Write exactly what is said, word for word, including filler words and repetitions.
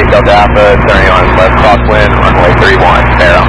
Delta Alpha, turning on left crosswind, runway three one, fair